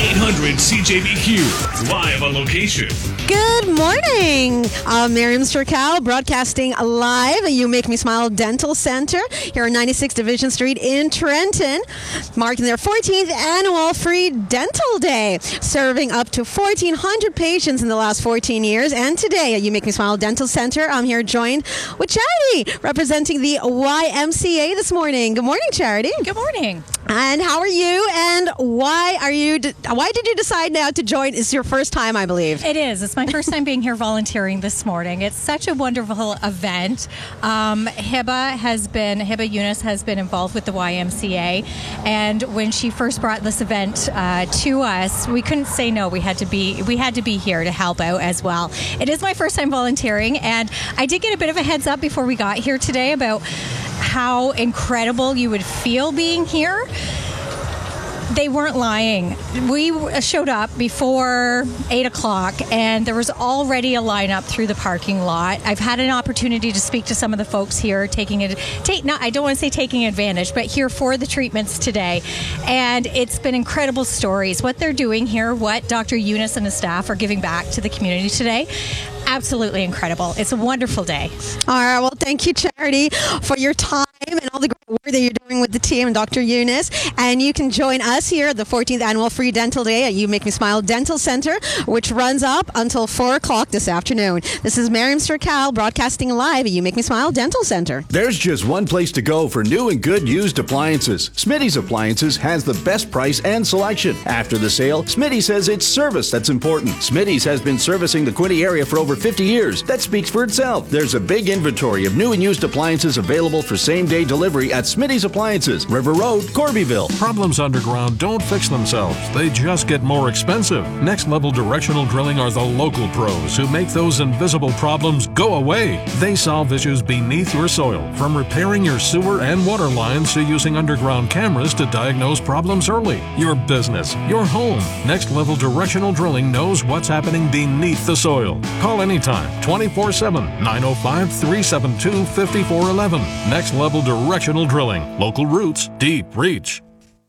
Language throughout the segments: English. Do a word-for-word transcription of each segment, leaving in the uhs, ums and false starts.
eight hundred C J B Q, live on location. Good morning. I'm Miriam Sturcal, broadcasting live at You Make Me Smile Dental Center here on ninety-six Division Street in Trenton, marking their fourteenth annual free dental day, serving up to fourteen hundred patients in the last fourteen years. And today at You Make Me Smile Dental Center, I'm here joined with Charity, representing the Y M C A this morning. Good morning, Charity. Good morning. And how are you? And why are you? De- why did you decide now to join? It's your first time, I believe. It is. It's my first time being here volunteering this morning. It's such a wonderful event. Um, Hiba has been, Hiba Yunus has been involved with the Y M C A, and when she first brought this event uh, to us, we couldn't say no. We had to be, we had to be here to help out as well. It is my first time volunteering, and I did get a bit of a heads up before we got here today about how incredible you would feel being here. They weren't lying. We showed up before eight o'clock, and there was already a lineup through the parking lot. I've had an opportunity to speak to some of the folks here, taking it. Take, not, I don't want to say taking advantage, but here for the treatments today. And it's been incredible stories. What they're doing here, what Doctor Yunus and his staff are giving back to the community today. Absolutely incredible. It's a wonderful day. All right. Well, thank you, Charity, for your time and all the great work that you're doing with the team and Doctor Yunus. And you can join us here at the fourteenth Annual Free Dental Day at You Make Me Smile Dental Center, which runs up until four o'clock this afternoon. This is Miriam Sturcal, broadcasting live at You Make Me Smile Dental Center. There's just one place to go for new and good used appliances. Smitty's Appliances has the best price and selection. After the sale, Smitty says it's service that's important. Smitty's has been servicing the Quinte area for over fifty years. That speaks for itself. There's a big inventory of new and used appliances available for same-day delivery at Smitty's Appliances, River Road, Corbyville. Problems underground don't fix themselves. They just get more expensive. Next Level Directional Drilling are the local pros who make those invisible problems go away. They solve issues beneath your soil, from repairing your sewer and water lines to using underground cameras to diagnose problems early. Your business, your home. Next Level Directional Drilling knows what's happening beneath the soil. Call anytime, twenty-four seven, nine oh five, three seven two, five four one one. Next Level Directional Drilling. Local roots, deep reach.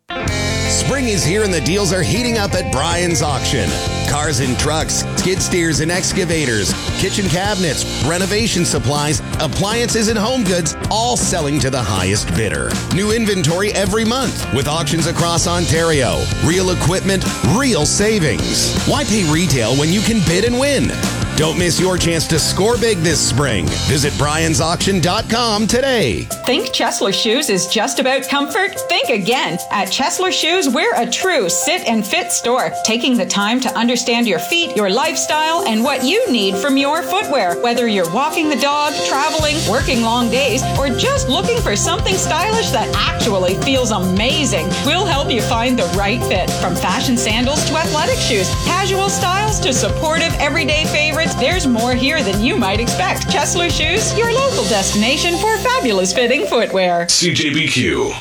Spring is here and the deals are heating up at Brian's Auction. Cars and trucks, skid steers and excavators, kitchen cabinets, renovation supplies, appliances and home goods, all selling to the highest bidder. New inventory every month with auctions across Ontario. Real equipment, real savings. Why pay retail when you can bid and win? Don't miss your chance to score big this spring. Visit Brians Auction dot com today. Think Chesler Shoes is just about comfort? Think again. At Chesler Shoes, we're a true sit and fit store, taking the time to understand your feet, your lifestyle, and what you need from your footwear. Whether you're walking the dog, traveling, working long days, or just looking for something stylish that actually feels amazing, we'll help you find the right fit. From fashion sandals to athletic shoes, casual styles to supportive everyday favorites, there's more here than you might expect. Chesler Shoes, your local destination for fabulous fitting footwear. C J B Q.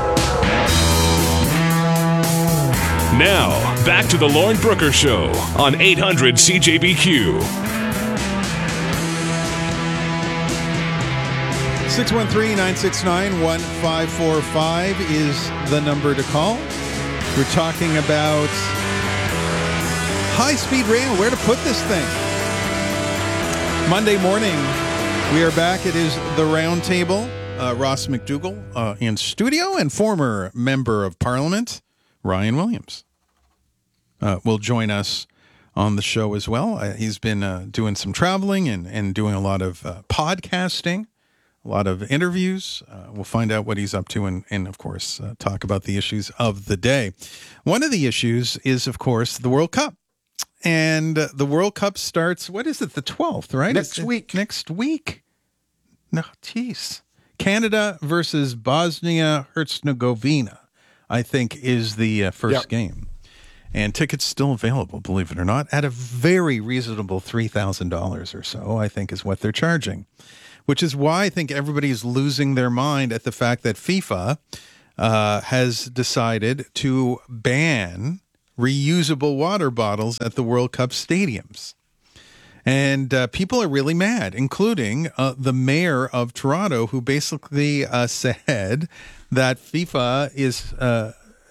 Now, back to the Lauren Brooker Show on eight hundred C J B Q. six one three, nine six nine, one five four five is the number to call. We're talking about high-speed rail, where to put this thing. Monday morning, we are back. It is the Round Table. Uh, Ross McDougall uh, in studio, and former Member of Parliament, Ryan Williams, uh, will join us on the show as well. Uh, he's been uh, doing some traveling and, and doing a lot of uh, podcasting, a lot of interviews. Uh, we'll find out what he's up to and, and of course, uh, talk about the issues of the day. One of the issues is, of course, the World Cup. And uh, the World Cup starts, what is it, the twelfth, right? Next it's, week. Next week. No, geez. Canada versus Bosnia-Herzegovina, I think, is the uh, first yep. game. And tickets still available, believe it or not, at a very reasonable three thousand dollars or so, I think is what they're charging. Which is why I think everybody is losing their mind at the fact that FIFA uh, has decided to ban reusable water bottles at the World Cup stadiums. And uh, people are really mad, including uh, the mayor of Toronto, who basically uh, said that FIFA is uh,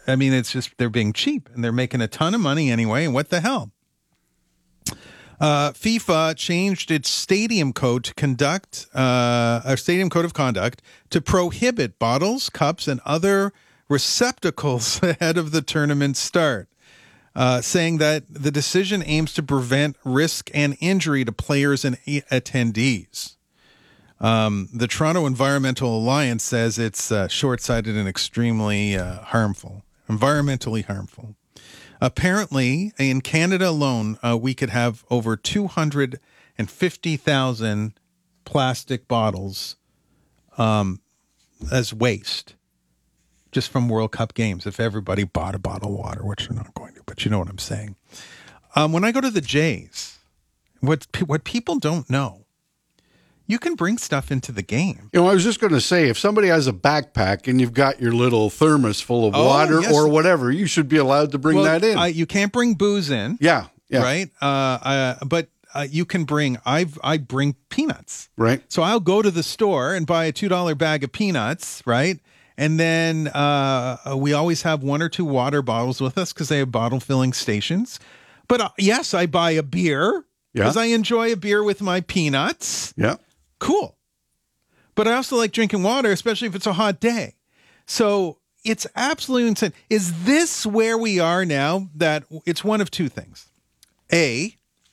I mean, it's just they're being cheap and they're making a ton of money anyway. And what the hell? Uh, FIFA changed its stadium code to conduct uh, a stadium code of conduct to prohibit bottles, cups, and other receptacles ahead of the tournament start, uh, saying that the decision aims to prevent risk and injury to players and attendees. Um, the Toronto Environmental Alliance says it's uh, short-sighted and extremely uh, harmful, environmentally harmful. Apparently, in Canada alone, uh, we could have over two hundred fifty thousand plastic bottles um, as waste just from World Cup games if everybody bought a bottle of water, which they're not going to, but you know what I'm saying. Um, when I go to the Jays, what what people don't know, you can bring stuff into the game. You know, I was just going to say, if somebody has a backpack and you've got your little thermos full of Oh, water yes. or whatever, you should be allowed to bring Well, that in. Uh, you can't bring booze in. yeah, yeah. Right? Uh, uh, but uh, you can bring, I I bring peanuts. Right. So I'll go to the store and buy a two dollar bag of peanuts, right? And then uh, we always have one or two water bottles with us because they have bottle filling stations. But uh, yes, I buy a beer because Yeah. I enjoy a beer with my peanuts. Yeah. Cool. But I also like drinking water, especially if it's a hot day. So it's absolutely insane. Is this where we are now? That it's one of two things. A,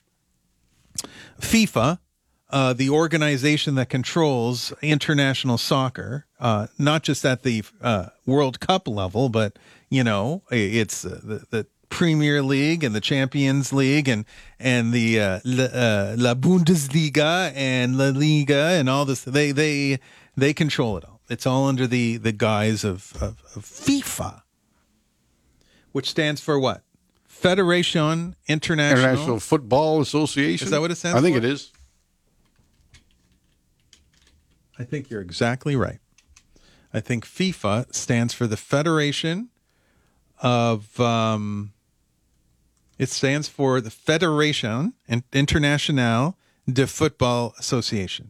FIFA, uh, the organization that controls international soccer, uh, not just at the uh, World Cup level, but, you know, it's uh, the, the Premier League and the Champions League and and the uh, La, uh, La Bundesliga and La Liga and all this. They they they control it all. It's all under the the guise of, of, of FIFA, which stands for what? Federation International, International Football Association. Is that what it stands I think for? it is. I think you're exactly right. I think FIFA stands for the Federation of. Um, it stands for the Federation Internationale de Football Association.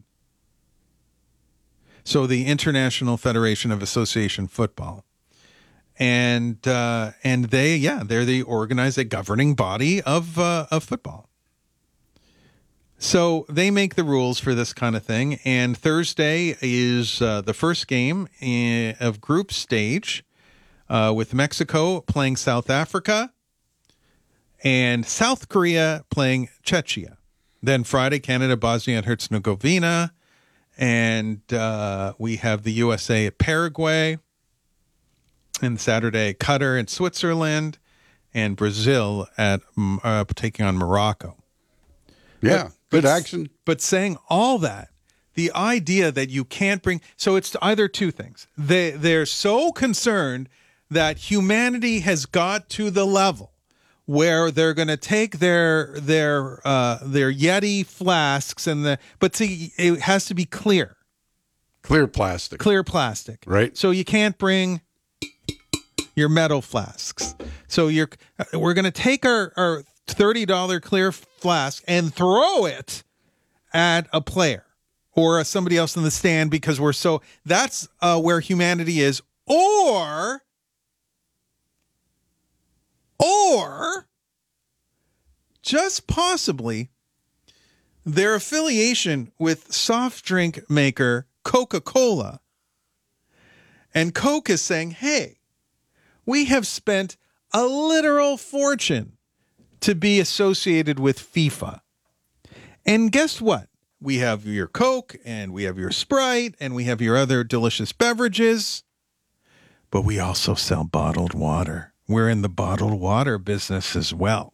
So the International Federation of Association Football, and uh, and they yeah they're the organized, the governing body of uh, of football. So they make the rules for this kind of thing. And Thursday is uh, the first game in, of group stage uh, with Mexico playing South Africa and South Korea playing Czechia. Then Friday, Canada, Bosnia and Herzegovina. And uh, we have the U S A at Paraguay. And Saturday, Qatar and Switzerland. And Brazil at uh, taking on Morocco. Yeah. But, Good but, action. But saying all that, the idea that you can't bring, so it's either two things. They, they're so concerned that humanity has got to the level where they're going to take their their uh, their Yeti flasks and the, but see, it has to be clear. Clear plastic. Clear plastic. Right. So you can't bring your metal flasks. So you're, we're going to take our, our thirty dollar clear flask and throw it at a player or somebody else in the stand because we're so, that's uh, where humanity is. Or, or just possibly their affiliation with soft drink maker Coca-Cola. And Coke is saying, hey, we have spent a literal fortune to be associated with FIFA. And guess what? We have your Coke and we have your Sprite and we have your other delicious beverages, but we also sell bottled water. We're in the bottled water business as well.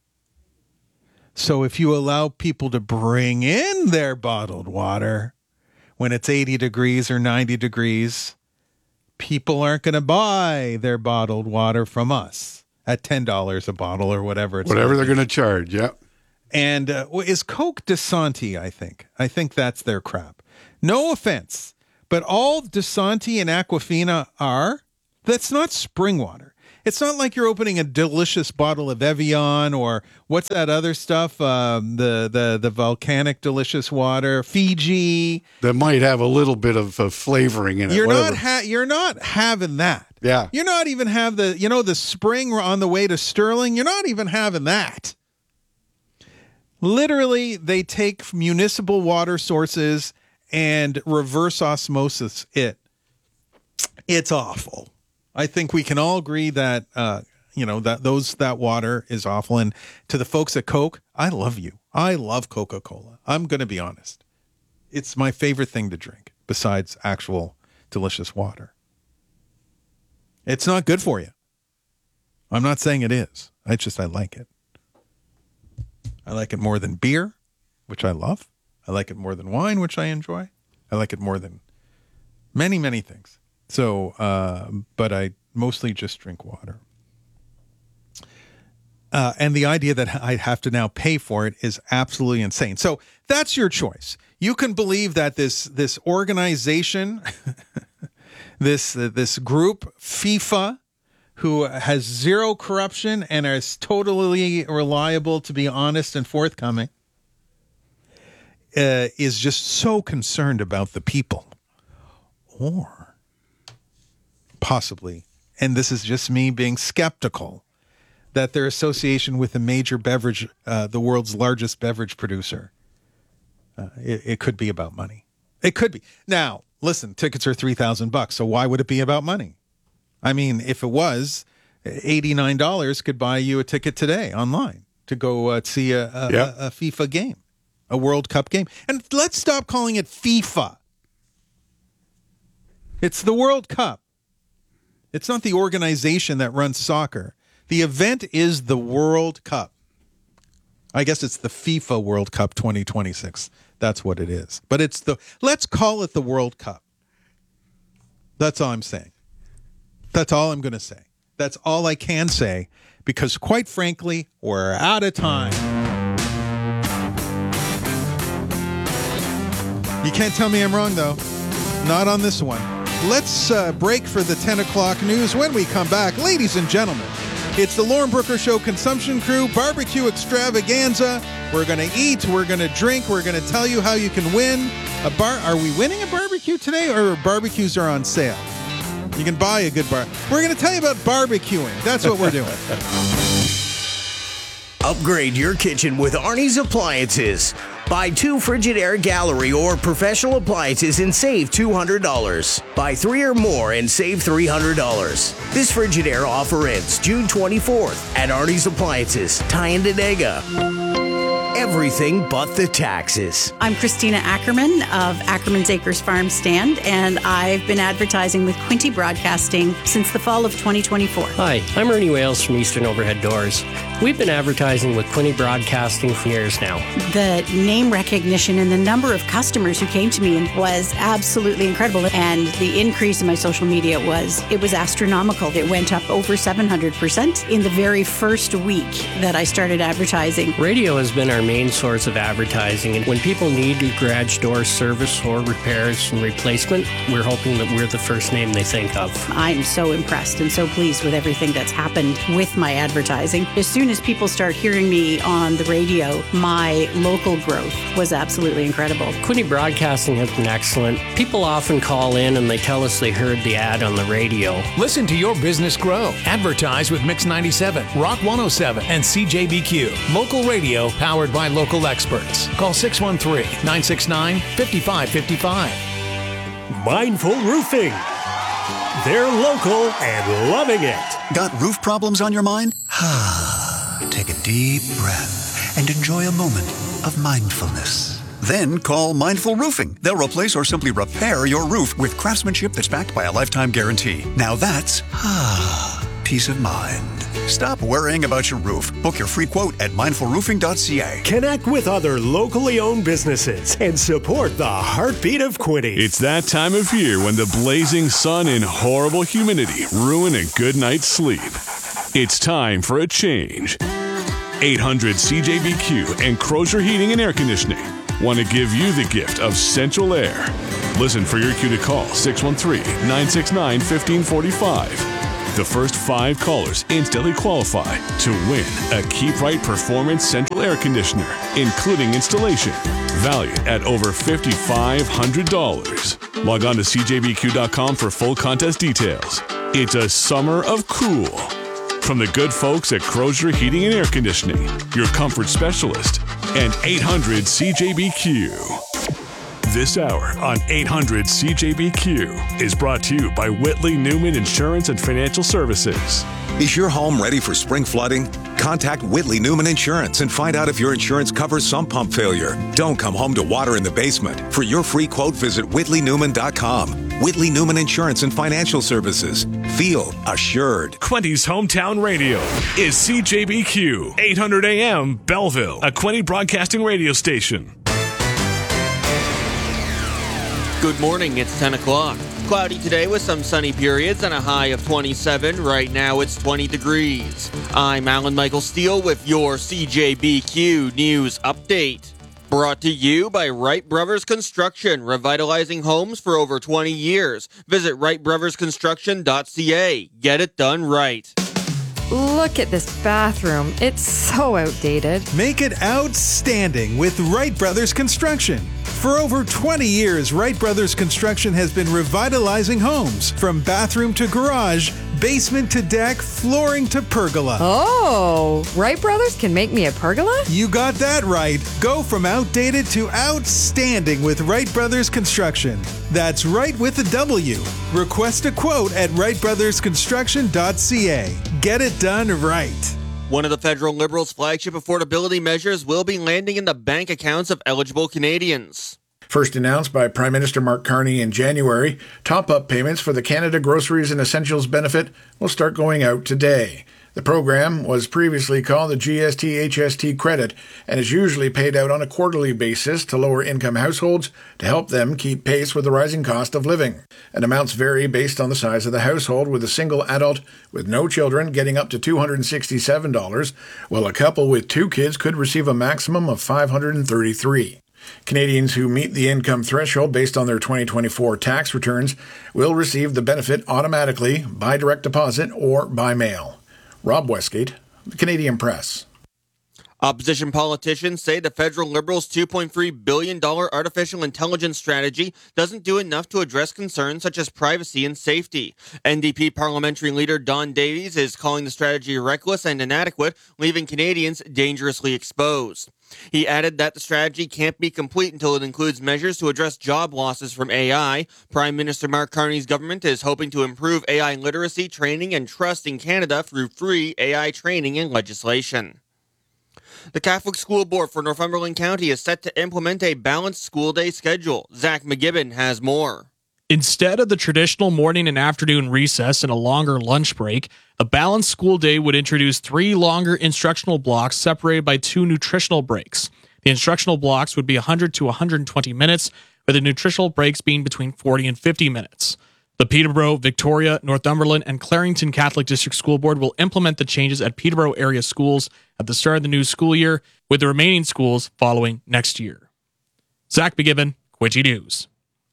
So if you allow people to bring in their bottled water when it's eighty degrees or ninety degrees, people aren't going to buy their bottled water from us at ten dollars a bottle or whatever. It's Whatever they're going to charge, yeah. And uh, is Coke DeSanti, I think. I think that's their crap. No offense, but all DeSanti and Aquafina are, that's not spring water. It's not like you're opening a delicious bottle of Evian or what's that other stuff? Um, the the the volcanic delicious water, Fiji. That might have a little bit of uh, flavoring in it. You're whatever. not ha- you're not having that. Yeah. You're not even have the you know the spring on the way to Sterling. You're not even having that. Literally, they take municipal water sources and reverse osmosis it. It's awful. I think we can all agree that uh, you know that those that water is awful. And to the folks at Coke, I love you. I love Coca-Cola. I'm going to be honest. It's my favorite thing to drink besides actual delicious water. It's not good for you. I'm not saying it is. I just I like it. I like it more than beer, which I love. I like it more than wine, which I enjoy. I like it more than many, many things. So, uh, but I mostly just drink water. Uh, and the idea that I have to now pay for it is absolutely insane. So that's your choice. You can believe that this this organization, this uh, this group, FIFA, who has zero corruption and is totally reliable to be honest and forthcoming, uh, is just so concerned about the people. Or possibly, and this is just me being skeptical, that their association with a major beverage, uh, the world's largest beverage producer, uh, it, it could be about money. It could be. Now, listen, tickets are three thousand bucks, so why would it be about money? I mean, if it was, eighty-nine dollars could buy you a ticket today online to go uh, see a, a, yeah. a, a FIFA game, a World Cup game. And let's stop calling it FIFA. It's the World Cup. It's not the organization that runs soccer. The event is the World Cup. I guess it's the FIFA World Cup twenty twenty-six. That's what it is. But it's the, let's call it the World Cup. That's all I'm saying. That's all I'm going to say. That's all I can say, because quite frankly, we're out of time. You can't tell me I'm wrong, though. Not on this one. Let's uh, break for the ten o'clock news. When we come back, ladies and gentlemen, it's the Lauren Brooker Show Consumption Crew Barbecue Extravaganza. We're going to eat, we're going to drink, we're going to tell you how you can win a bar. Are we winning a barbecue today, or barbecues are on sale? You can buy a good bar. We're going to tell you about barbecuing. That's what we're doing. Upgrade your kitchen with Arnie's Appliances. Buy two Frigidaire Gallery or professional appliances and save two hundred dollars. Buy three or more and save three hundred dollars. This Frigidaire offer ends June twenty-fourth at Arnie's Appliances, Tyendinaga. Everything but the taxes. I'm Christina Ackerman of Ackerman's Acres Farm Stand, and I've been advertising with Quinte Broadcasting since the fall of twenty twenty-four. Hi, I'm Ernie Wales from Eastern Overhead Doors. We've been advertising with Quinte Broadcasting for years now. The name recognition and the number of customers who came to me was absolutely incredible, and the increase in my social media was, it was astronomical. It went up over seven hundred percent in the very first week that I started advertising. Radio has been our main source of advertising, and when people need garage door service or repairs and replacement, we're hoping that we're the first name they think of. I'm so impressed and so pleased with everything that's happened with my advertising. As soon as people start hearing me on the radio, my local growth was absolutely incredible. Quinte Broadcasting has been excellent. People often call in and they tell us they heard the ad on the radio. Listen to your business grow. Advertise with Mix ninety-seven, Rock one oh seven, and C J B Q. Local radio powered by local experts. Call six one three, nine six nine, five five five five. Mindful Roofing. They're local and loving it. Got roof problems on your mind? Take a deep breath and enjoy a moment of mindfulness. Then call Mindful Roofing. They'll replace or simply repair your roof with craftsmanship that's backed by a lifetime guarantee. Now that's peace of mind. Stop worrying about your roof. Book your free quote at mindful roofing dot c a. Connect with other locally owned businesses and support the heartbeat of Quinte. It's that time of year when the blazing sun and horrible humidity ruin a good night's sleep. It's time for a change. eight hundred C J B Q and Crozier Heating and Air Conditioning want to give you the gift of central air. Listen for your cue to call six one three, nine six nine, one five four five. The first five callers instantly qualify to win a Keep Right Performance Central Air Conditioner, including installation, valued at over five thousand five hundred dollars. Log on to C J B Q dot com for full contest details. It's a summer of cool. From the good folks at Crozier Heating and Air Conditioning, your comfort specialist, and eight hundred C J B Q. This hour on eight hundred C J B Q is brought to you by Whitley Newman Insurance and Financial Services. Is your home ready for spring flooding? Contact Whitley Newman Insurance and find out if your insurance covers sump pump failure. Don't come home to water in the basement. For your free quote, visit whitley newman dot com. Whitley Newman Insurance and Financial Services. Feel assured. Quinty's hometown radio is C J B Q, eight hundred A M Belleville, a Quinty broadcasting radio station. Good morning, it's ten o'clock. Cloudy today with some sunny periods and a high of twenty-seven. Right now it's twenty degrees. I'm Alan Michael Steele with your C J B Q News Update. Brought to you by Wright Brothers Construction, revitalizing homes for over twenty years. Visit wright brothers construction dot c a. Get it done right. Look at this bathroom. It's so outdated. Make it outstanding with Wright Brothers Construction. For over twenty years, Wright Brothers Construction has been revitalizing homes from bathroom to garage, basement to deck, flooring to pergola. Oh, Wright Brothers can make me a pergola? You got that right. Go from outdated to outstanding with Wright Brothers Construction. That's right with a W. Request a quote at wright brothers construction dot c a. Get it done right. One of the federal Liberals' flagship affordability measures will be landing in the bank accounts of eligible Canadians. First announced by Prime Minister Mark Carney in January, top-up payments for the Canada Groceries and Essentials benefit will start going out today. The program was previously called the G S T H S T credit and is usually paid out on a quarterly basis to lower-income households to help them keep pace with the rising cost of living. And amounts vary based on the size of the household, with a single adult with no children getting up to two hundred sixty-seven dollars, while a couple with two kids could receive a maximum of five hundred thirty-three dollars. Canadians who meet the income threshold based on their twenty twenty-four tax returns will receive the benefit automatically by direct deposit or by mail. Rob Westgate, The Canadian Press. Opposition politicians say the federal Liberals' two point three billion dollars artificial intelligence strategy doesn't do enough to address concerns such as privacy and safety. N D P parliamentary leader Don Davies is calling the strategy reckless and inadequate, leaving Canadians dangerously exposed. He added that the strategy can't be complete until it includes measures to address job losses from A I. Prime Minister Mark Carney's government is hoping to improve A I literacy, training, and trust in Canada through free A I training and legislation. The Catholic School Board for Northumberland County is set to implement a balanced school day schedule. Zach McGibbon has more. Instead of the traditional morning and afternoon recess and a longer lunch break, a balanced school day would introduce three longer instructional blocks separated by two nutritional breaks. The instructional blocks would be one hundred to one hundred twenty minutes, with the nutritional breaks being between forty and fifty minutes. The Peterborough, Victoria, Northumberland, and Clarington Catholic District School Board will implement the changes at Peterborough area schools at the start of the new school year, with the remaining schools following next year. Zach McGibbon, Quinty News.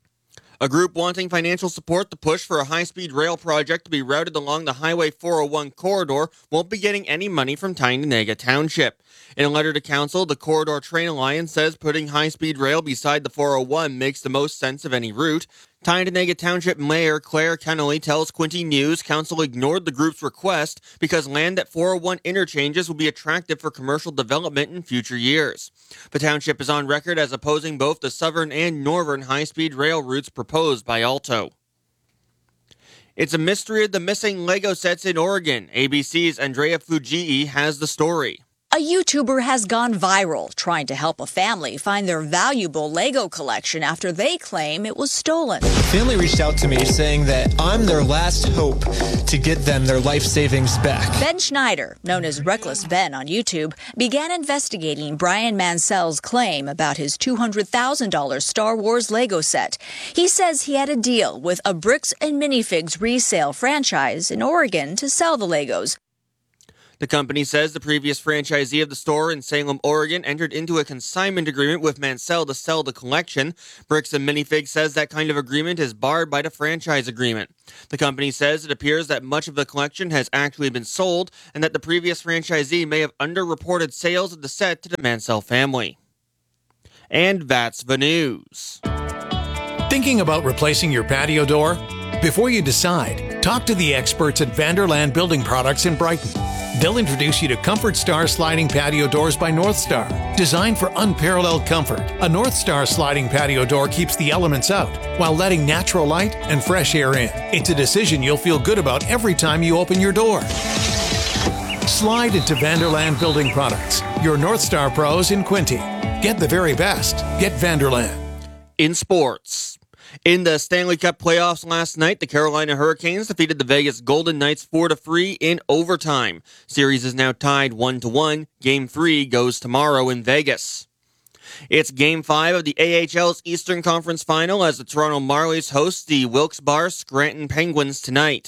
A group wanting financial support to push for a high-speed rail project to be routed along the Highway four oh one corridor won't be getting any money from Tyendinaga Township. In a letter to Council, the Corridor Train Alliance says putting high-speed rail beside the four oh one makes the most sense of any route. Tyendinaga Township Mayor Claire Kennelly tells Quinty News Council ignored the group's request because land at four oh one interchanges will be attractive for commercial development in future years. The township is on record as opposing both the southern and northern high-speed rail routes proposed by Alto. It's a mystery of the missing Lego sets in Oregon. A B C's Andrea Fujii has the story. A YouTuber has gone viral trying to help a family find their valuable Lego collection after they claim it was stolen. The family reached out to me saying that I'm their last hope to get them their life savings back. Ben Schneider, known as Reckless Ben on YouTube, began investigating Brian Mansell's claim about his two hundred thousand dollars Star Wars Lego set. He says he had a deal with a Bricks and Minifigs resale franchise in Oregon to sell the Legos. The company says the previous franchisee of the store in Salem, Oregon, entered into a consignment agreement with Mansell to sell the collection. Bricks and Minifig says that kind of agreement is barred by the franchise agreement. The company says it appears that much of the collection has actually been sold and that the previous franchisee may have underreported sales of the set to the Mansell family. And that's the news. Thinking about replacing your patio door? Before you decide, talk to the experts at Vanderland Building Products in Brighton. They'll introduce you to Comfort Star Sliding Patio Doors by North Star. Designed for unparalleled comfort, a North Star sliding patio door keeps the elements out while letting natural light and fresh air in. It's a decision you'll feel good about every time you open your door. Slide into Vanderland Building Products, your North Star pros in Quinte. Get the very best. Get Vanderland. In sports. In the Stanley Cup playoffs last night, the Carolina Hurricanes defeated the Vegas Golden Knights four to three in overtime. Series is now tied one to one. Game three goes tomorrow in Vegas. It's Game five of the A H L's Eastern Conference Final as the Toronto Marlies host the Wilkes-Barre Scranton Penguins tonight.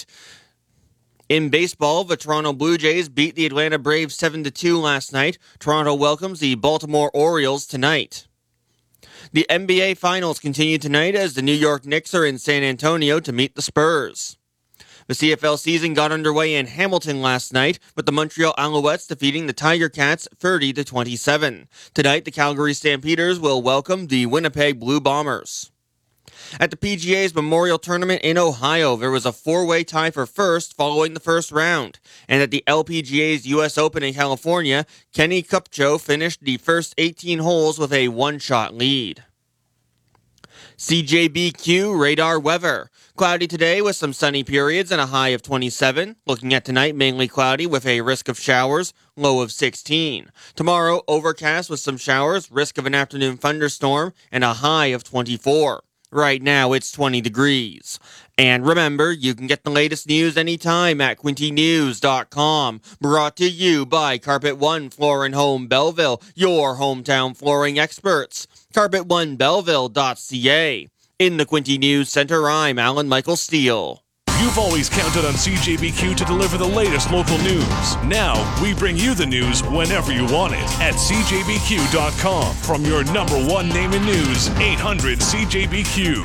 In baseball, the Toronto Blue Jays beat the Atlanta Braves seven to two last night. Toronto welcomes the Baltimore Orioles tonight. The N B A Finals continue tonight as the New York Knicks are in San Antonio to meet the Spurs. The C F L season got underway in Hamilton last night with the Montreal Alouettes defeating the Tiger Cats thirty to twenty-seven. Tonight, the Calgary Stampeders will welcome the Winnipeg Blue Bombers. At the P G A's Memorial Tournament in Ohio, there was a four-way tie for first following the first round. And at the L P G A's U S Open in California, Kenny Kupcho finished the first eighteen holes with a one-shot lead. C J B Q radar weather. Cloudy today with some sunny periods and a high of twenty-seven. Looking at tonight, mainly cloudy with a risk of showers, low of sixteen. Tomorrow, overcast with some showers, risk of an afternoon thunderstorm, and a high of twenty-four. Right now, it's twenty degrees. And remember, you can get the latest news anytime at Quinte News dot com. Brought to you by Carpet One Floor and Home Belleville, your hometown flooring experts. Carpet One Belleville dot C A. In the Quinte News Center, I'm Alan Michael Steele. You've always counted on C J B Q to deliver the latest local news. Now, we bring you the news whenever you want it at C J B Q dot com. From your number one name in news, eight hundred C J B Q.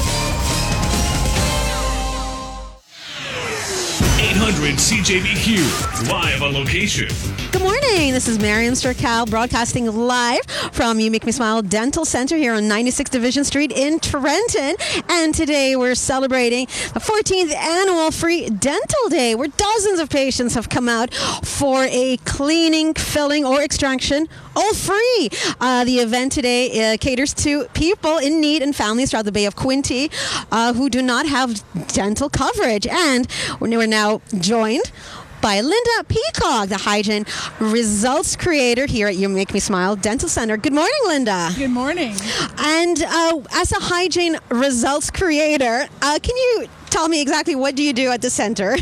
eight hundred C J B Q, live on location. Good morning. This is Mariam Sturcal broadcasting live from You Make Me Smile Dental Center here on ninety-sixth Division Street in Trenton. And today we're celebrating the fourteenth annual Free Dental Day, where dozens of patients have come out for a cleaning, filling, or extraction, all free. Uh, the event today uh, caters to people in need and families throughout the Bay of Quinte uh, who do not have dental coverage. And we're now joined by Linda Peacock, the hygiene results creator here at You Make Me Smile Dental Center. Good morning, Linda. Good morning. And uh, as a hygiene results creator, uh, can you tell me exactly what do you do at the center?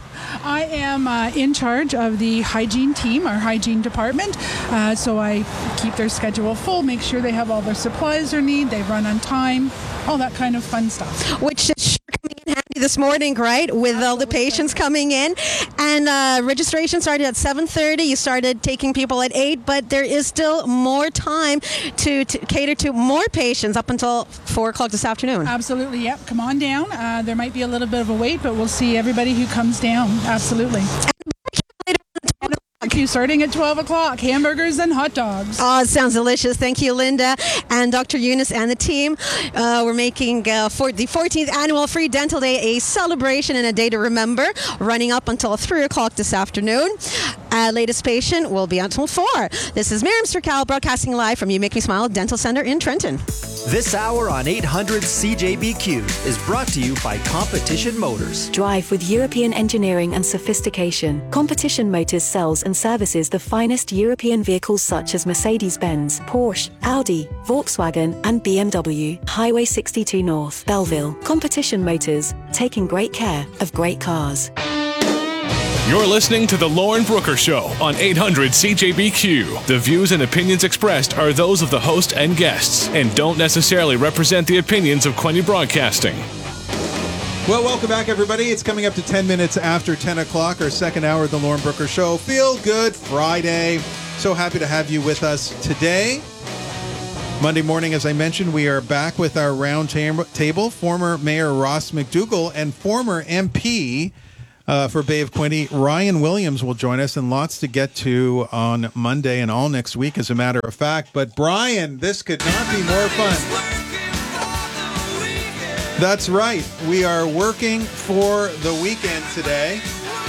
I am uh, in charge of the hygiene team, our hygiene department. Uh, so I keep their schedule full, make sure they have all their supplies they need, they run on time, all that kind of fun stuff. Which is sure coming in handy this morning, right? With Absolutely. All the patients coming in. And uh, registration started at seven thirty. You started taking people at eight, but there is still more time to, to cater to more patients up until four o'clock this afternoon. Absolutely, yep. Come on down. Uh, there might be a little bit of a wait, but we'll see everybody who comes down. Absolutely. Thank you. Starting at twelve o'clock, hamburgers and hot dogs. Oh, it sounds delicious. Thank you, Linda and Doctor Eunice and the team. Uh, we're making uh, for the fourteenth annual Free Dental Day a celebration and a day to remember, running up until three o'clock this afternoon. Uh, latest patient will be until four. This is Miriam Sturcal broadcasting live from You Make Me Smile Dental Center in Trenton. This hour on eight hundred C J B Q is brought to you by Competition Motors. Drive with European engineering and sophistication. Competition Motors sells and services the finest European vehicles such as Mercedes-Benz, Porsche, Audi, Volkswagen and B M W. Highway sixty-two North, Belleville. Competition Motors, taking great care of great cars. You're listening to The Lauren Brooker Show on eight hundred C J B Q. The views and opinions expressed are those of the host and guests and don't necessarily represent the opinions of Quinte Broadcasting. Well, welcome back, everybody. It's coming up to ten minutes after ten o'clock, our second hour of the Lauren Brooker Show. Feel Good Friday. So happy to have you with us today. Monday morning, as I mentioned, we are back with our round tam- table. Former Mayor Ross McDougall and former M P uh, for Bay of Quinte, Ryan Williams, will join us, and lots to get to on Monday and all next week, as a matter of fact. But Brian, this could not be more fun. That's right. We are working for the weekend today.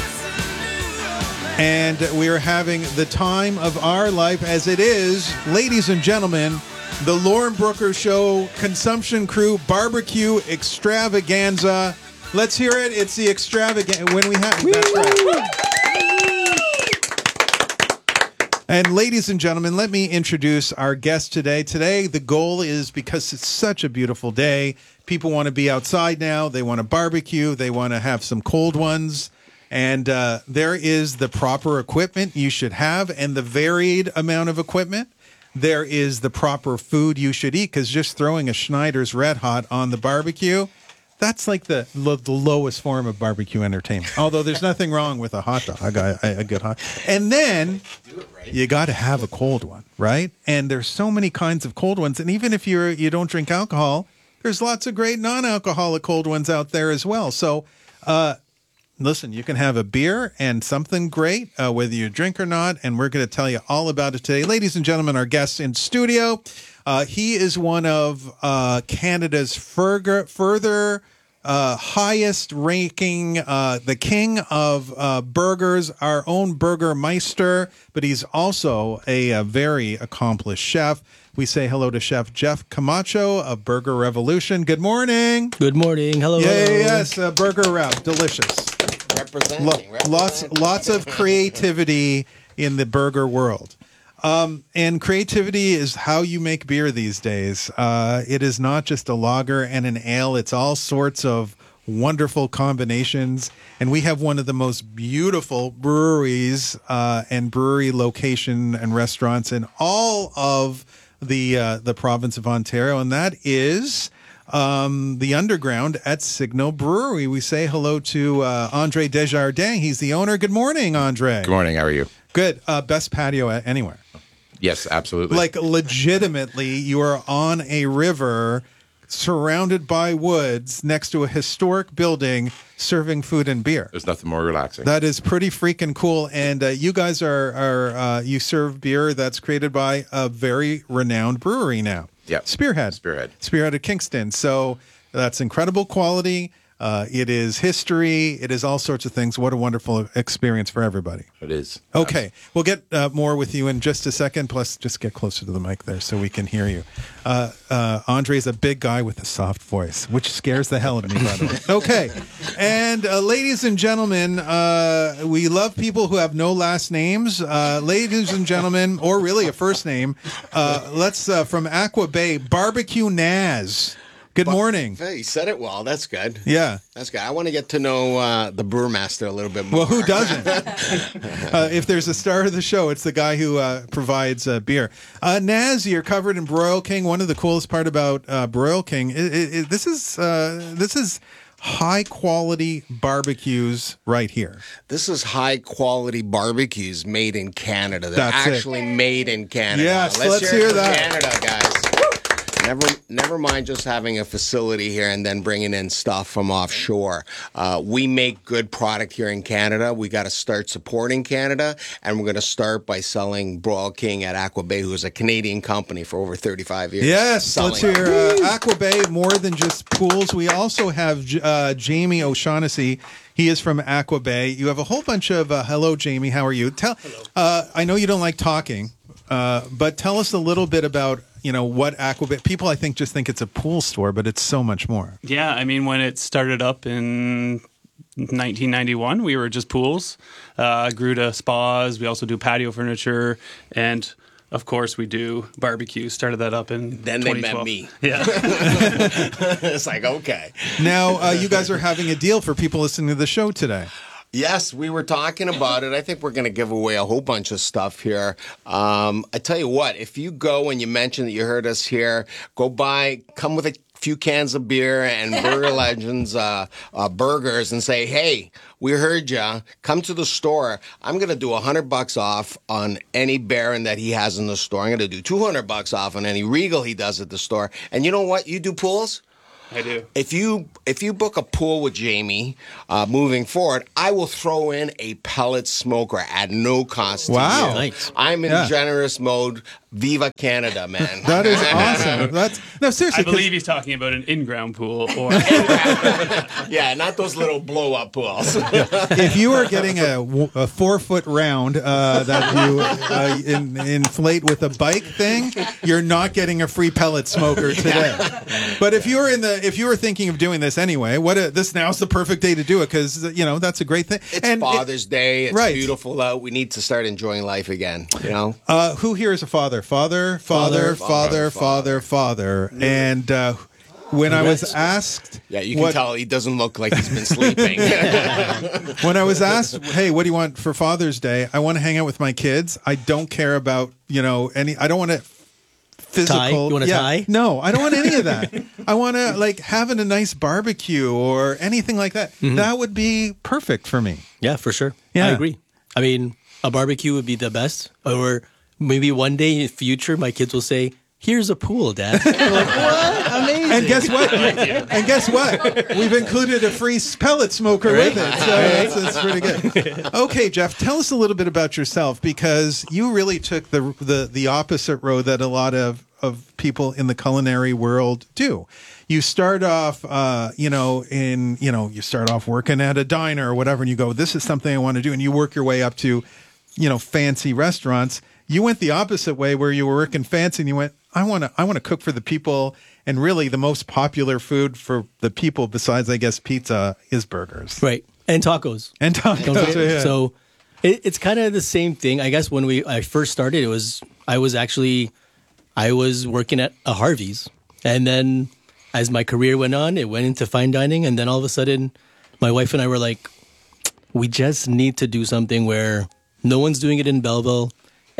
And we are having the time of our life, as it is, ladies and gentlemen, the Lauren Brooker Show Consumption Crew Barbecue Extravaganza. Let's hear it. It's the extravaganza when we have. That's right. And ladies and gentlemen, let me introduce our guest today. Today, the goal is, because it's such a beautiful day, people want to be outside now. They want to barbecue. They want to have some cold ones. And uh, there is the proper equipment you should have and the varied amount of equipment. There is the proper food you should eat, because just throwing a Schneider's Red Hot on the barbecue, that's like the, lo- the lowest form of barbecue entertainment. Although there's nothing wrong with a hot dog, a, a good hot. And then you got to have a cold one, right? And there's so many kinds of cold ones. And even if you're you don't drink alcohol, there's lots of great non-alcoholic cold ones out there as well. So, uh, listen, you can have a beer and something great, uh, whether you drink or not, and we're going to tell you all about it today. Ladies and gentlemen, our guest in studio, uh, he is one of uh, Canada's further, further uh, highest ranking, uh, the king of uh, burgers, our own Burger Meister, but he's also a, a very accomplished chef. We say hello to Chef Jeff Camacho of Burger Revolution. Good morning. Good morning. Hello. Yeah, hello. yes, uh, Burger Rev, delicious. Representing, Lo- representing. Lots, lots of creativity in the burger world. Um, and creativity is how you make beer these days. Uh, it is not just a lager and an ale. It's all sorts of wonderful combinations. And we have one of the most beautiful breweries uh, and brewery location and restaurants in all of the uh, the province of Ontario. And that is um, the Underground at Signal Brewery. We say hello to uh, Andre Desjardins. He's the owner. Good morning, Andre. Good morning. How are you? Good. Uh, best patio a- anywhere. Yes, absolutely. Like, legitimately, you are on a river surrounded by woods next to a historic building serving food and beer. There's nothing more relaxing. That is pretty freaking cool. And uh, you guys are, are uh, you serve beer that's created by a very renowned brewery now. Yeah. Spearhead. Spearhead. Spearhead of Kingston. So that's incredible quality. Uh, it is history. It is all sorts of things. What a wonderful experience for everybody. It is. Okay. We'll get uh, more with you in just a second. Plus, just get closer to the mic there so we can hear you. Uh, uh, Andre's a big guy with a soft voice, which scares the hell out of me, by the way. Okay. And uh, ladies and gentlemen, uh, we love people who have no last names. Uh, ladies and gentlemen, or really a first name, uh, let's, uh, from Aqua Bay, Barbecue Naz. Good morning. Hey, you said it well. That's good. Yeah. That's good. I want to get to know uh, the brewmaster a little bit more. Well, who doesn't? uh, if there's a star of the show, it's the guy who uh, provides uh, beer. Uh, Naz, you're covered in Broil King. One of the coolest part about uh, Broil King, it, it, it, this is uh, this is high quality barbecues right here. This is high quality barbecues made in Canada. They're That's it. actually made in Canada. Yes, let's, let's hear, hear it for that. Canada, guys. Never, never mind just having a facility here and then bringing in stuff from offshore. Uh, we make good product here in Canada. We got to start supporting Canada, and we're going to start by selling Broil King at Aqua Bay, who is a Canadian company for over thirty-five years. Yes, selling let's hear uh, Aqua Bay, more than just pools. We also have uh, Jamie O'Shaughnessy. He is from Aqua Bay. You have a whole bunch of, uh, hello, Jamie, how are you? Tell. Uh, I know you don't like talking, uh, but tell us a little bit about, you know, what Aqua Bay, people I think just think it's a pool store, but it's so much more. Yeah, I mean, when it started up in nineteen ninety-one, we were just pools, uh, grew to spas. We also do patio furniture, and of course we do barbecue. Started that up in Then they twenty twelve. met me. Yeah. It's like, okay. Now, uh, you guys are having a deal for people listening to the show today. Yes, we were talking about it. I think we're going to give away a whole bunch of stuff here. Um, I tell you what, if you go and you mention that you heard us here, go by, come with a few cans of beer and Burger Legends uh, uh, burgers and say, hey, we heard ya. Come to the store. I'm going to do one hundred bucks off on any Baron that he has in the store. I'm going to do two hundred bucks off on any Regal he does at the store. And you know what? You do pools? I do. If you if you book a pool with Jamie, uh, moving forward, I will throw in a pellet smoker at no cost to Wow. you. Nice. I'm in Yeah. generous mode. Viva Canada, man. That is awesome. That's no seriously. I believe he's talking about an in-ground pool, or yeah, not those little blow-up pools. If you are getting a, a four foot round uh, that you uh, in, inflate with a bike thing, you're not getting a free pellet smoker today. But if you were in the if you were thinking of doing this anyway, what a, this now's the perfect day to do it because you know that's a great thing. It's and Father's it, Day. It's right. beautiful out. We need to start enjoying life again. You know. Uh, who here is a father? Father, father, father, father, father, father. And uh, when I was asked, yeah, you can what, tell he doesn't look like he's been sleeping. when I was asked, hey, what do you want for Father's Day? I want to hang out with my kids. I don't care about, you know, any, I don't want to physical. Tie? You want a yeah, tie? No, I don't want any of that. I want to like having a nice barbecue or anything like that. Mm-hmm. That would be perfect for me. Yeah, for sure. Yeah. I agree. I mean, a barbecue would be the best. Or maybe one day in the future, my kids will say, here's a pool, Dad. I'm like, what? Amazing. And guess what? and guess what? We've included a free pellet smoker Right. with it. So that's, that's pretty good. Okay, Jeff, tell us a little bit about yourself because you really took the the, the opposite road that a lot of, of people in the culinary world do. You start off, uh, you know, in, you know, you start off working at a diner or whatever, and you go, this is something I want to do. And you work your way up to, you know, fancy restaurants. You went the opposite way where you were working fancy and you went, I want to I want to cook for the people, and really the most popular food for the people besides I guess pizza is burgers. Right. And tacos. And tacos. Don't forget- yeah. So it, it's kind of the same thing. I guess when we I first started, it was I was actually I was working at a Harvey's, and then as my career went on, it went into fine dining, and then all of a sudden, my wife and I were like, we just need to do something where no one's doing it in Belleville.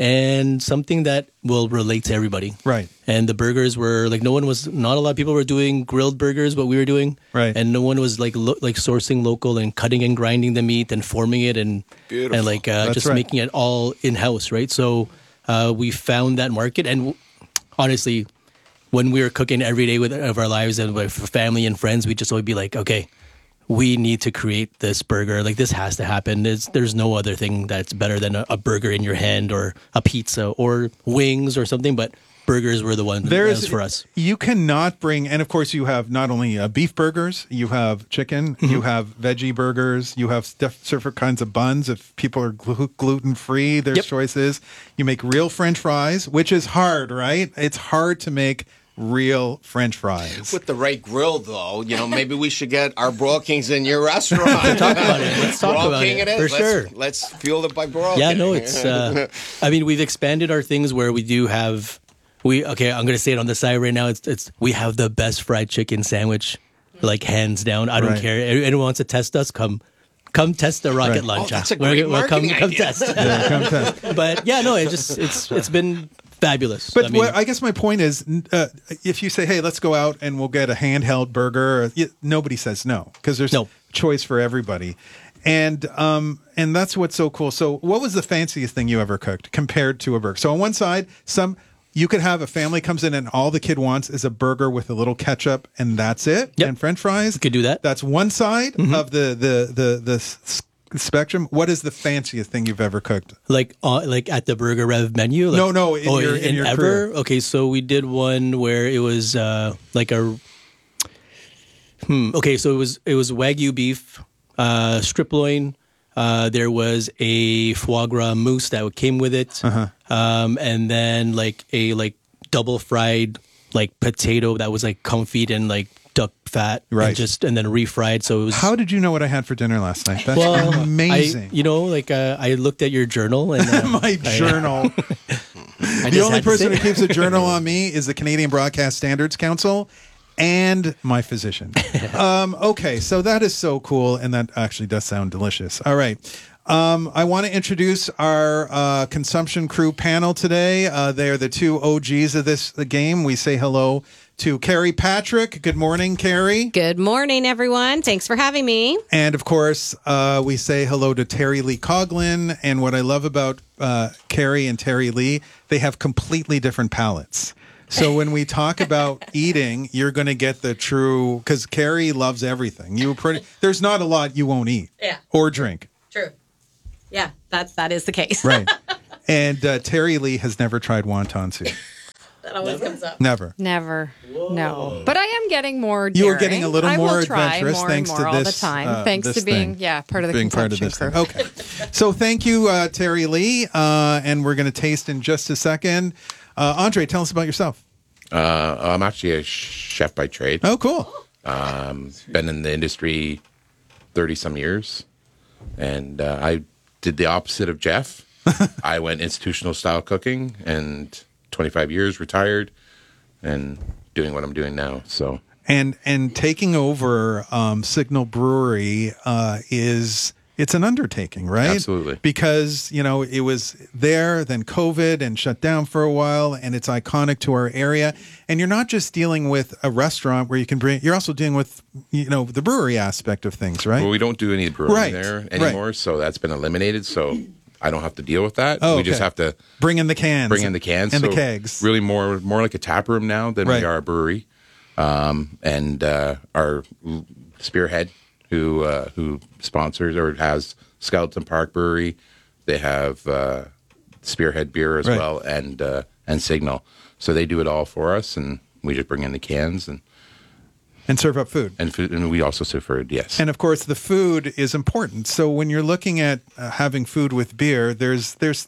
And something that will relate to everybody. Right. And the burgers were like, no one was, not a lot of people were doing grilled burgers, what we were doing. Right. And no one was like, lo- like sourcing local and cutting and grinding the meat and forming it and, Beautiful. and like uh, That's just right. making it all in house. Right. So uh, we found that market. And w- honestly, when we were cooking every day with of our lives and with family and friends, we just always be like, okay, we need to create this burger. Like this has to happen. There's, there's no other thing that's better than a, a burger in your hand or a pizza or wings or something. But burgers were the one that was for us. You cannot bring, and of course you have not only uh, beef burgers, you have chicken, Mm-hmm. you have veggie burgers, you have diff- different kinds of buns. If people are glu- gluten free, there's Yep. choices. You make real French fries, which is hard, right? It's hard to make real French fries. With the right grill, though, you know, maybe we should get our Broil Kings in your restaurant. Talk about it. Let's talk Broil about King it, it for is. Let's, sure. Let's fuel it by Broil Yeah, King. no, it's. Uh, I mean, we've expanded our things where we do have. We okay. I'm going to say it on the side right now. It's it's. We have the best fried chicken sandwich, like hands down. I don't Right. care. Anyone wants to test us? Come, come test the rocket Right. launcher. Oh, that's a We're- great we're- come, marketing come idea. test. Yeah, come test. But yeah, no, it just it's it's been fabulous. But I mean, what, I guess my point is, uh, if you say, "Hey, let's go out and we'll get a handheld burger," y- nobody says no because there's No. choice for everybody, and um, and that's what's so cool. So, what was the fanciest thing you ever cooked compared to a burger? So, on one side, some you could have a family comes in and all the kid wants is a burger with a little ketchup and that's it, Yep. and French fries. you could do that. That's one side of the the the the. s- spectrum. What is the fanciest thing you've ever cooked? Like uh, like at the Burger Rev menu? Like, No, no, in oh, your- in, in your ever? career. Okay, so we did one where it was uh, like a. Hmm. Okay, so it was it was Wagyu beef, uh, strip loin. Uh, there was a foie gras mousse that came with it, Uh-huh. um, and then like a like double fried like potato that was like confit and like duck fat, Right. And just and then refried. So it was. How did you know what I had for dinner last night? That's well, amazing. I, you know, like uh, I looked at your journal and uh, My I- journal. I The just only had to person say- who keeps a journal on me is the Canadian Broadcast Standards Council and my physician. um, okay, so that is so cool, and that actually does sound delicious. All right. Um, I want to introduce our uh, consumption crew panel today. Uh, they are the two O Gs of this the game. We say hello to Carrie Patrick. Good morning, Carrie. Good morning, everyone. Thanks for having me. And of course, uh, we say hello to Terry Lee Coughlin. And what I love about uh, Carrie and Terry Lee, they have completely different palates. So when we talk about eating, you're going to get the true, because Carrie loves everything. You pretty. There's not a lot you won't eat Yeah. or drink. True. Yeah, that, that is the case. Right. And uh, Terry Lee has never tried wonton soup. That always comes up. Never. Never. No. But I am getting more You are daring. getting a little I more will try adventurous more thanks and to more all this, the time. uh, thanks this to being, thing. yeah, part of the being part of consumption this crew. thing. Okay. So thank you, uh, Terry Lee. Uh, and we're going to taste in just a second. Uh, Andre, tell us about yourself. Uh, I'm actually a chef by trade. Oh, cool. Um, been in the industry thirty some years, and uh, I did the opposite of Jeff. I went institutional style cooking, and twenty-five years retired, and doing what I'm doing now. So, And and taking over um, Signal Brewery uh, is it's an undertaking, right? Absolutely. Because, you know, it was there, then COVID and shut down for a while, and it's iconic to our area. And you're not just dealing with a restaurant where you can bring, you're also dealing with, you know, the brewery aspect of things, right? well, we don't do any brewing Right, there right. anymore, so that's been eliminated. So I don't have to deal with that. Oh, we just okay. have to Bring in the cans. bring in the cans And the So kegs. Really more more like a tap room now than Right. we are a brewery. Um, and uh, our Spearhead, who uh, who sponsors or has Skeleton Park Brewery, they have uh, Spearhead beer as Right. well, and uh, and Signal. So they do it all for us, and we just bring in the cans and And serve up food. and food, and we also serve food. Yes. And of course, the food is important. So when you're looking at uh, having food with beer, there's there's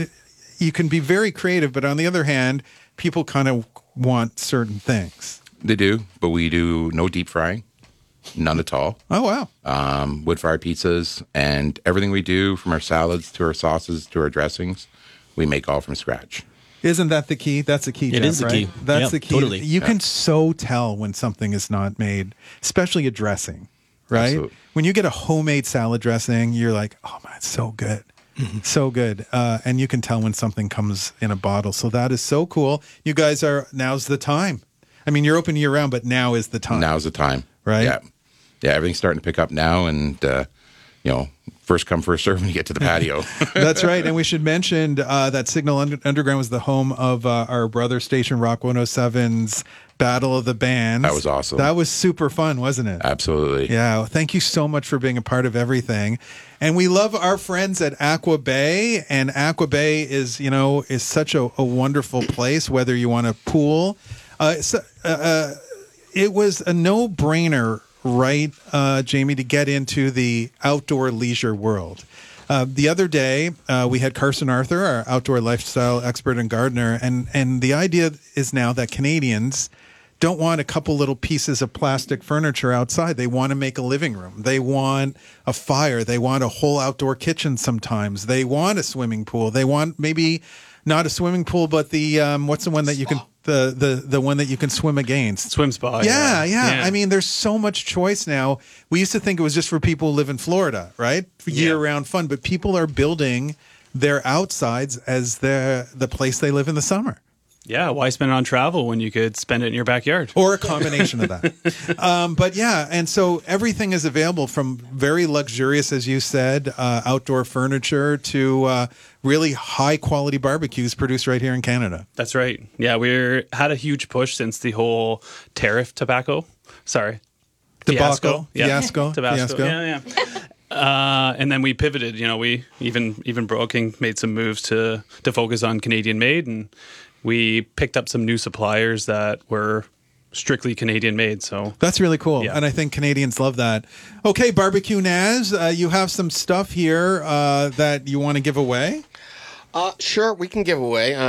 you can be very creative, but on the other hand, people kind of want certain things. They do, but we do no deep frying, none at all. Oh wow! Um, wood fired pizzas and everything we do, from our salads to our sauces to our dressings, we make all from scratch. Isn't that the key? That's the key. It Jeff, is the right? key. That's Yeah, the key. totally. You Yeah. can so tell when something is not made, especially a dressing, right? Absolutely. When you get a homemade salad dressing, you're like, oh man, it's so good. So good. Uh, and you can tell when something comes in a bottle. So that is so cool. You guys are, now's the time. I mean, you're open year round, but now is the time. Now's the time, Right? Yeah, yeah. Everything's starting to pick up now, and uh, you know, first come, first serve when you get to the patio. That's right. And we should mention uh, that Signal Under- Underground was the home of uh, our brother station, Rock one oh seven's Battle of the Bands. That was awesome. That was super fun, wasn't it? Absolutely. Yeah. Well, thank you so much for being a part of everything. And we love our friends at Aqua Bay. And Aqua Bay is, you know, is such a, a wonderful place, whether you want a pool. Uh, so, uh, uh, it was a no-brainer, right, uh, Jamie, to get into the outdoor leisure world. Uh, the other day, uh, we had Carson Arthur, our outdoor lifestyle expert and gardener, and, and the idea is now that Canadians don't want a couple little pieces of plastic furniture outside. They want to make a living room. They want a fire. They want a whole outdoor kitchen sometimes. They want a swimming pool. They want maybe not a swimming pool, but the, um, what's the one that you can, the, the, the one that you can swim against? Swim spa. Yeah, yeah, yeah. I mean, there's so much choice now. We used to think it was just for people who live in Florida, right? For year-round fun. But people are building their outsides as the the place they live in the summer. Yeah, why spend it on travel when you could spend it in your backyard? Or a combination of that. Um, but yeah, and so everything is available, from very luxurious, as you said, uh, outdoor furniture to uh, really high-quality barbecues produced right here in Canada. That's right. Yeah, we're had a huge push since the whole tariff tobacco. Sorry. Debacle. Fiasco. Yeah. Fiasco. Tabasco. Fiasco. Yeah, yeah. Uh, and then we pivoted. You know, we even even Broking made some moves to to focus on Canadian made, and we picked up some new suppliers that were strictly Canadian made. So That's really cool. Yeah. And I think Canadians love that. Okay, Barbecue Naz, uh, you have some stuff here uh, that you want to give away? Uh, sure, we can give away. Um,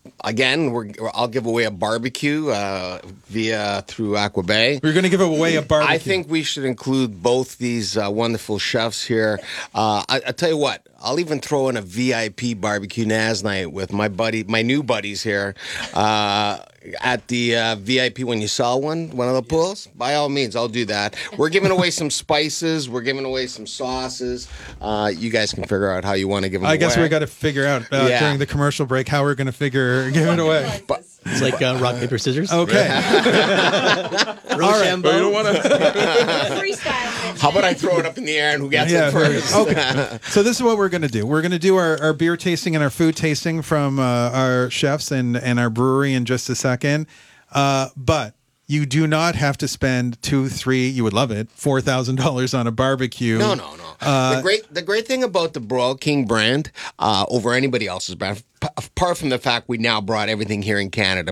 again, we're, I'll give away a barbecue uh, via through Aqua Bay. We're going to give away a barbecue. I think we should include both these uh, wonderful chefs here. Uh, I, I tell you what, I'll even throw in a V I P barbecue Naz night with my buddy, my new buddies here uh, at the uh, V I P when you sell one, one of the pools. By all means, I'll do that. We're giving away some spices. We're giving away some sauces. Uh, you guys can figure out how you want to give them I away. guess we got to figure out uh, Yeah. during the commercial break how we're going to figure give it away. But, It's like uh, rock, paper, scissors. Okay. Rochambeau. But you don't want to. How about I throw it up in the air and who gets Yeah, it first? okay. So this is what we're going to do. We're going to do our, our beer tasting and our food tasting from uh, our chefs and, and our brewery in just a second. Uh, but you do not have to spend two, three, you would love it, four thousand dollars on a barbecue. No, no, no. Uh, the great, the great thing about the Broil King brand uh, over anybody else's brand, p- apart from the fact we now brought everything here in Canada,